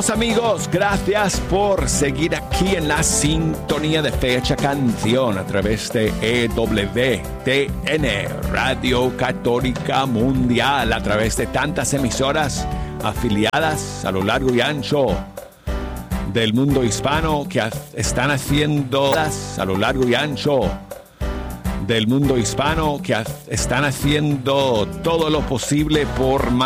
Amigos, gracias por seguir aquí en la sintonía de Fecha Canción a través de EWTN, Radio Católica Mundial, a través de tantas emisoras afiliadas a lo largo y ancho del mundo hispano que están haciendo a lo largo y ancho del mundo hispano que están haciendo todo lo posible por